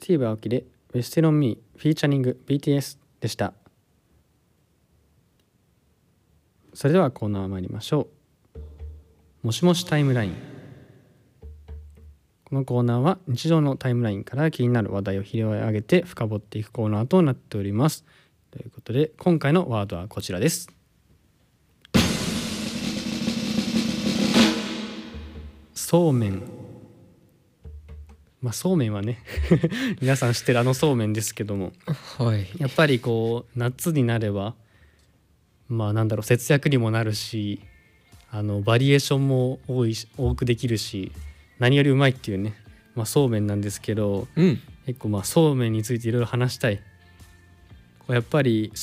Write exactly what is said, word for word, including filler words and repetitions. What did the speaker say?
ティーブ青木でベステロンミーフィーチャリング ビーティーエス でした。それではコーナー参りましょう。もしもしタイムライン。このコーナーは日常のタイムラインから気になる話題を拾い上げて深掘っていくコーナーとなっております。ということで今回のワードはこちらです。そうめん。まあそうめんはね皆さん知ってるあのそうめんですけども、 はい、 やっぱりこう夏になればまあなんだろう節約にもなるし、あのバリエーションも多いし多くできるし、何よりうまいっていうね、まあ、そうめんなんですけど、 うん、 結構まあそうめんについていろいろ話したい。こうやっぱり